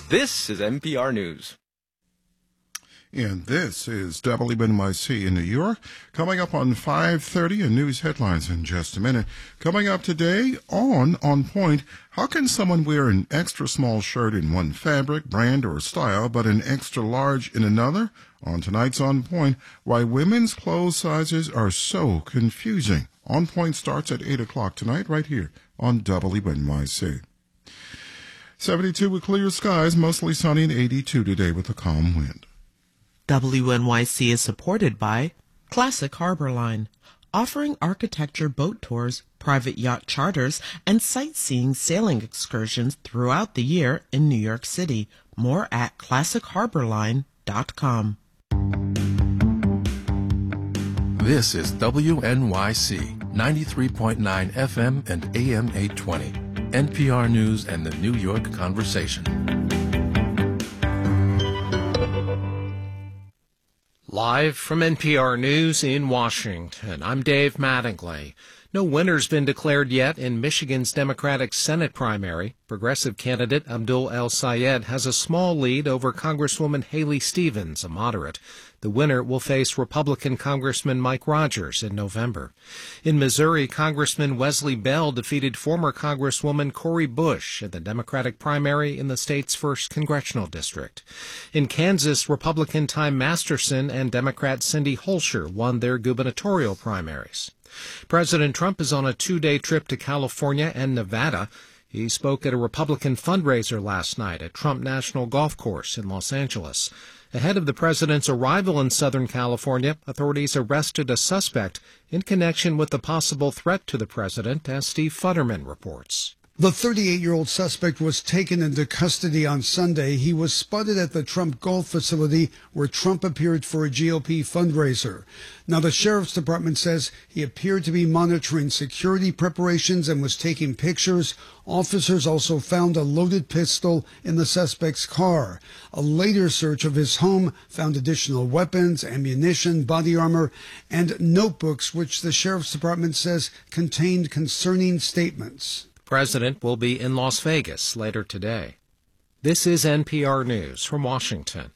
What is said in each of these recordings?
This is NPR News. And this is WNYC in New York. Coming up on 5:30, and news headlines in just a minute. Coming up today on Point, how can someone wear an extra small shirt in one fabric, brand, or style, but an extra large in another? On tonight's On Point, why women's clothes sizes are so confusing. On Point starts at 8 o'clock tonight right here on WNYC. 72 with clear skies, mostly sunny, and 82 today with a calm wind. WNYC is supported by Classic Harbor Line, offering architecture boat tours, private yacht charters, and sightseeing sailing excursions throughout the year in New York City. More at classicharborline.com. This is WNYC 93.9 FM and AM 820. NPR News and the New York Conversation. Live from NPR News in Washington, I'm Dave Mattingly. No winner's been declared yet in Michigan's Democratic Senate primary. Progressive candidate Abdul El-Sayed has a small lead over Congresswoman Haley Stevens, a moderate. The winner will face Republican Congressman Mike Rogers in November. In Missouri, Congressman Wesley Bell defeated former Congresswoman Cori Bush in the Democratic primary in the state's 1st congressional district. In Kansas, Republican Time Masterson and Democrat Cindy Holscher won their gubernatorial primaries. President Trump is on a 2-day trip to California and Nevada. He spoke at a Republican fundraiser last night at Trump National Golf Course in Los Angeles. Ahead of the president's arrival in Southern California, authorities arrested a suspect in connection with the possible threat to the president, as Steve Futterman reports. The 38-year-old suspect was taken into custody on Sunday. He was spotted at the Trump Golf facility where Trump appeared for a GOP fundraiser. Now, the sheriff's department says he appeared to be monitoring security preparations and was taking pictures. Officers also found a loaded pistol in the suspect's car. A later search of his home found additional weapons, ammunition, body armor, and notebooks, which the sheriff's department says contained concerning statements. The president will be in Las Vegas later today. This is NPR News from Washington.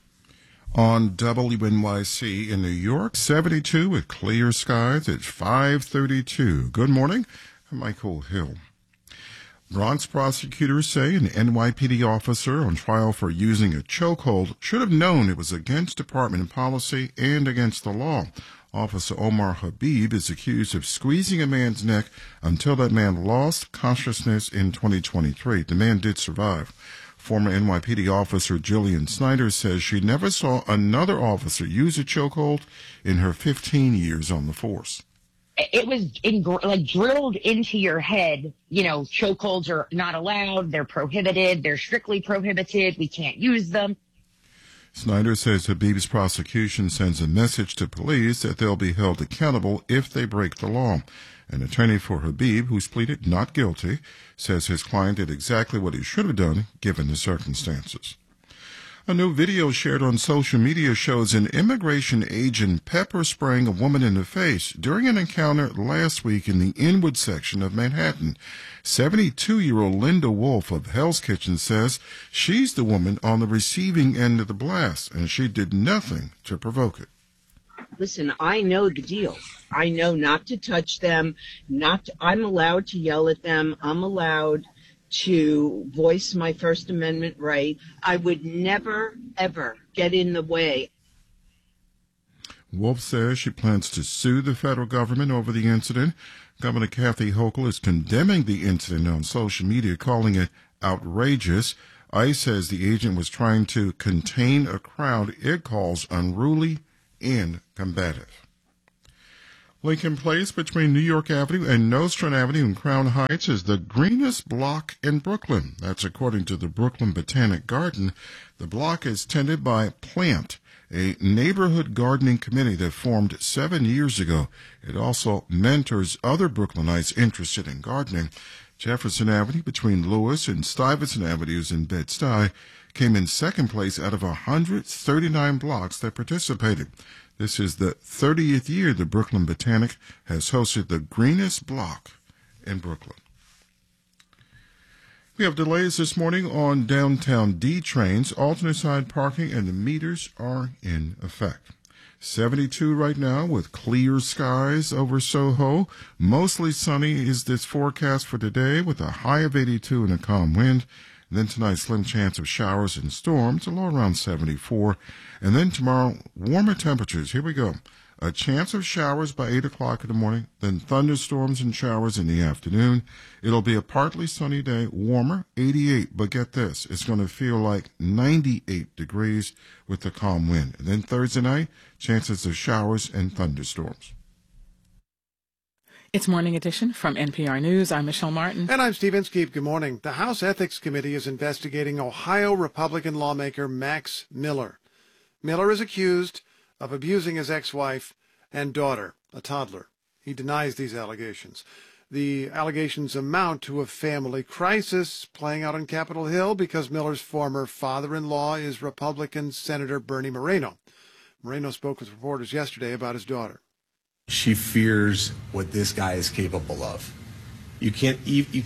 On WNYC in New York, 72 with clear skies at 5:32. Good morning, I'm Michael Hill. Bronx prosecutors say an NYPD officer on trial for using a chokehold should have known it was against department policy and against the law. Officer Omar Habib is accused of squeezing a man's neck until that man lost consciousness in 2023. The man did survive. Former NYPD officer Jillian Snyder says she never saw another officer use a chokehold in her 15 years on the force. It was drilled into your head. You know, chokeholds are not allowed. They're prohibited. They're strictly prohibited. We can't use them. Snyder says Habib's prosecution sends a message to police that they'll be held accountable if they break the law. An attorney for Habib, who's pleaded not guilty, says his client did exactly what he should have done given the circumstances. A new video shared on social media shows an immigration agent pepper spraying a woman in the face during an encounter last week in the Inwood section of Manhattan. 72-year-old Linda Wolf of Hell's Kitchen says she's the woman on the receiving end of the blast, and she did nothing to provoke it. Listen, I know the deal. I know not to touch them, I'm allowed to yell at them. I'm allowed to voice my First Amendment right. I would never, ever get in the way. Wolf says she plans to sue the federal government over the incident. Governor Kathy Hochul is condemning the incident on social media, calling it outrageous. ICE says the agent was trying to contain a crowd it calls unruly and combative. Lincoln Place between New York Avenue and Nostrand Avenue in Crown Heights is the greenest block in Brooklyn. That's according to the Brooklyn Botanic Garden. The block is tended by Plant, a neighborhood gardening committee that formed 7 years ago. It also mentors other Brooklynites interested in gardening. Jefferson Avenue between Lewis and Stuyvesant Avenues in Bed-Stuy came in second place out of 139 blocks that participated. This is the 30th year the Brooklyn Botanic has hosted the greenest block in Brooklyn. We have delays this morning on downtown D trains, alternate side parking, and the meters are in effect. 72 right now with clear skies over Soho. Mostly sunny is this forecast for today with a high of 82 and a calm wind. And then tonight, slim chance of showers and storms, a low around 74. And then tomorrow, warmer temperatures. Here we go. A chance of showers by 8 o'clock in the morning, then thunderstorms and showers in the afternoon. It'll be a partly sunny day, warmer, 88. But get this, it's going to feel like 98 degrees with the calm wind. And then Thursday night, chances of showers and thunderstorms. It's Morning Edition from NPR News. I'm Michelle Martin. And I'm Steve Inskeep. Good morning. The House Ethics Committee is investigating Ohio Republican lawmaker Max Miller. Miller is accused of abusing his ex-wife and daughter, a toddler. He denies these allegations. The allegations amount to a family crisis playing out on Capitol Hill because Miller's former father-in-law is Republican Senator Bernie Moreno. Moreno spoke with reporters yesterday about his daughter. She fears what this guy is capable of. You can't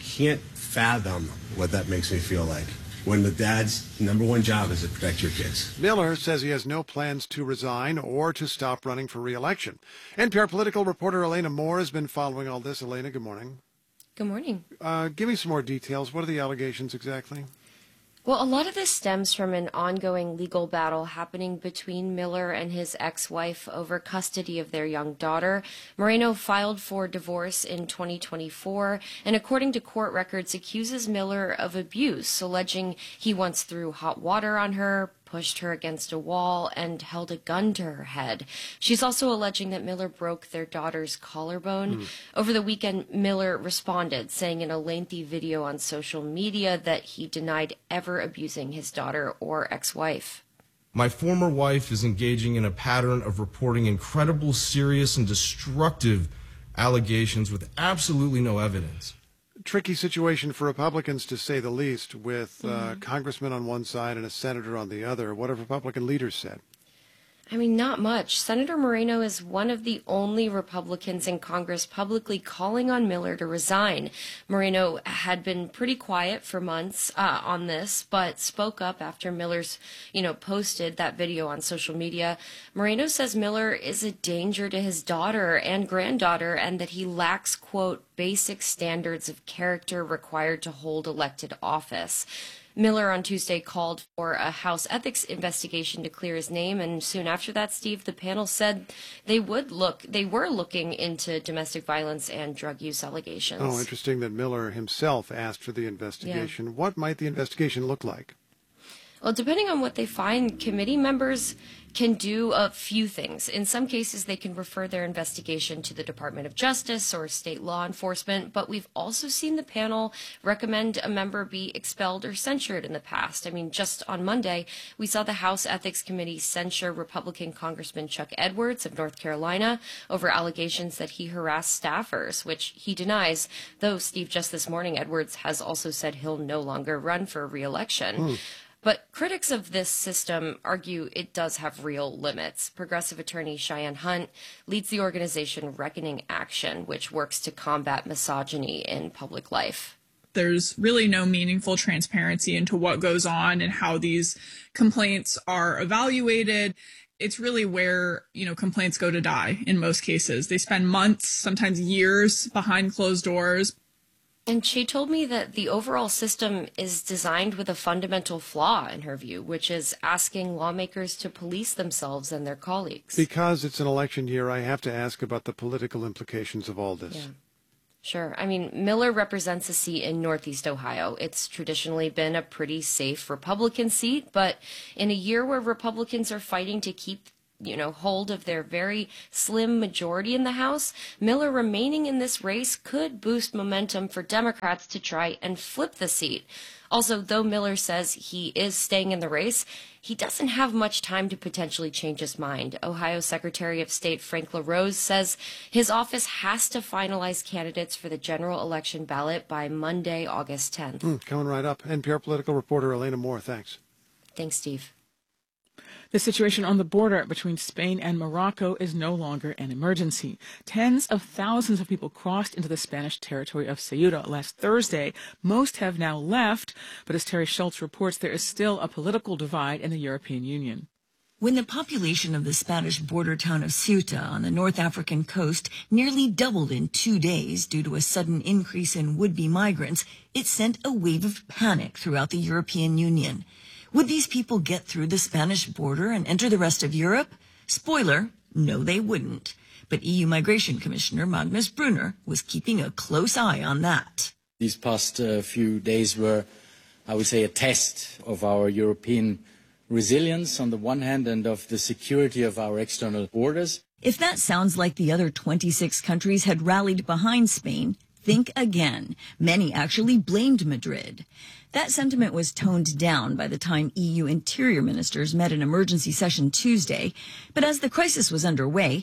fathom what that makes me feel like, when the dad's number one job is to protect your kids. Miller says he has no plans to resign or to stop running for re-election. NPR political reporter Elena Moore has been following all this. Elena, good morning. Good morning. Give me some more details. What are the allegations exactly? Well, a lot of this stems from an ongoing legal battle happening between Miller and his ex-wife over custody of their young daughter. Moreno filed for divorce in 2024 and, according to court records, accuses Miller of abuse, alleging he once threw hot water on her, pushed her against a wall, and held a gun to her head. She's also alleging that Miller broke their daughter's collarbone. Over the weekend, Miller responded, saying in a lengthy video on social media that he denied ever abusing his daughter or ex-wife. My former wife is engaging in a pattern of reporting incredible, serious, and destructive allegations with absolutely no evidence. Tricky situation for Republicans, to say the least, with congressman on one side and a senator on the other. What have Republican leaders said? I mean, not much. Senator Moreno is one of the only Republicans in Congress publicly calling on Miller to resign. Moreno had been pretty quiet for months on this, but spoke up after Miller's, posted that video on social media. Moreno says Miller is a danger to his daughter and granddaughter and that he lacks, quote, basic standards of character required to hold elected office. Miller on Tuesday called for a House ethics investigation to clear his name, and soon after that, Steve, the panel said they were looking into domestic violence and drug use allegations. Oh, interesting that Miller himself asked for the investigation. Yeah. What might the investigation look like? Well, depending on what they find, committee members can do a few things. In some cases, they can refer their investigation to the Department of Justice or state law enforcement, but we've also seen the panel recommend a member be expelled or censured in the past. I mean, just on Monday, we saw the House Ethics Committee censure Republican Congressman Chuck Edwards of North Carolina over allegations that he harassed staffers, which he denies, though, Steve, just this morning, Edwards has also said he'll no longer run for re-election. But critics of this system argue it does have real limits. Progressive attorney Cheyenne Hunt leads the organization Reckoning Action, which works to combat misogyny in public life. There's really no meaningful transparency into what goes on and how these complaints are evaluated. It's really where, complaints go to die in most cases. They spend months, sometimes years behind closed doors. And she told me that the overall system is designed with a fundamental flaw, in her view, which is asking lawmakers to police themselves and their colleagues. Because it's an election year, I have to ask about the political implications of all this. Yeah. Sure. I mean, Miller represents a seat in Northeast Ohio. It's traditionally been a pretty safe Republican seat, but in a year where Republicans are fighting to keep hold of their very slim majority in the House, Miller remaining in this race could boost momentum for Democrats to try and flip the seat. Also, though Miller says he is staying in the race, he doesn't have much time to potentially change his mind. Ohio Secretary of State Frank LaRose says his office has to finalize candidates for the general election ballot by Monday, August 10th. Coming right up. NPR political reporter Elena Moore, thanks. Thanks, Steve. The situation on the border between Spain and Morocco is no longer an emergency. Tens of thousands of people crossed into the Spanish territory of Ceuta last Thursday. Most have now left, but as Terry Schultz reports, there is still a political divide in the European Union. When the population of the Spanish border town of Ceuta on the North African coast nearly doubled in 2 days due to a sudden increase in would-be migrants, it sent a wave of panic throughout the European Union. Would these people get through the Spanish border and enter the rest of Europe? Spoiler, no, they wouldn't. But EU Migration Commissioner Magnus Brunner was keeping a close eye on that. These past few days were, I would say, a test of our European resilience on the one hand and of the security of our external borders. If that sounds like the other 26 countries had rallied behind Spain, think again. Many actually blamed Madrid. That sentiment was toned down by the time EU interior ministers met in emergency session Tuesday. But as the crisis was underway,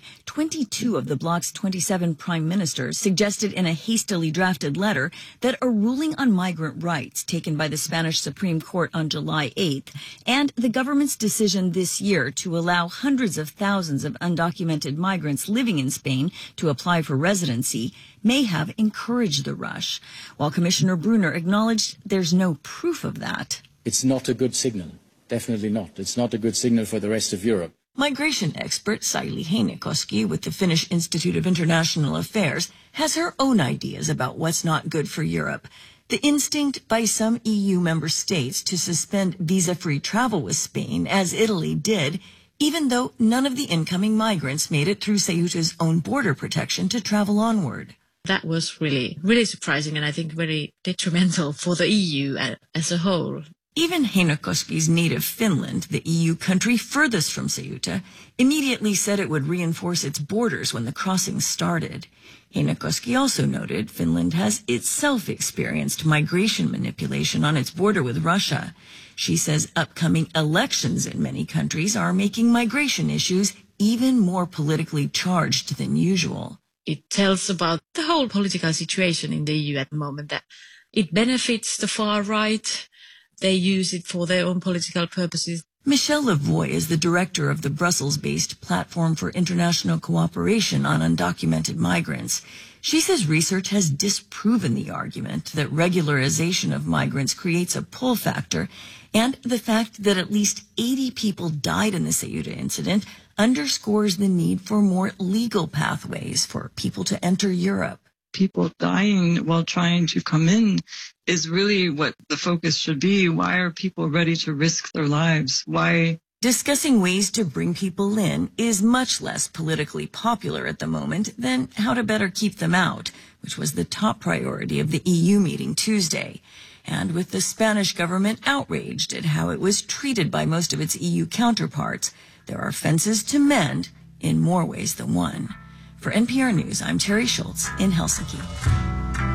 22 of the bloc's 27 prime ministers suggested in a hastily drafted letter that a ruling on migrant rights taken by the Spanish Supreme Court on July 8th and the government's decision this year to allow hundreds of thousands of undocumented migrants living in Spain to apply for residency may have encouraged the rush, while Commissioner Brunner acknowledged there's no proof of that. It's not a good signal. Definitely not. It's not a good signal for the rest of Europe. Migration expert Saili Heinokoski with the Finnish Institute of International Affairs has her own ideas about what's not good for Europe. The instinct by some EU member states to suspend visa-free travel with Spain, as Italy did, even though none of the incoming migrants made it through Ceuta's own border protection to travel onward. That was really surprising and I think very detrimental for the EU as a whole. Even Heinokoski's native Finland, the EU country furthest from Ceuta, immediately said it would reinforce its borders when the crossing started. Heinokoski also noted Finland has itself experienced migration manipulation on its border with Russia. She says upcoming elections in many countries are making migration issues even more politically charged than usual. It tells about the whole political situation in the EU at the moment, that it benefits the far right. They use it for their own political purposes. Michelle Lavoie is the director of the Brussels-based Platform for International Cooperation on Undocumented Migrants. She says research has disproven the argument that regularization of migrants creates a pull factor, and the fact that at least 80 people died in the Ceuta incident underscores the need for more legal pathways for people to enter Europe. People dying while trying to come in is really what the focus should be. Why are people ready to risk their lives? Why? Discussing ways to bring people in is much less politically popular at the moment than how to better keep them out, which was the top priority of the EU meeting Tuesday. And with the Spanish government outraged at how it was treated by most of its EU counterparts, there are fences to mend in more ways than one. For NPR News, I'm Terry Schultz in Helsinki.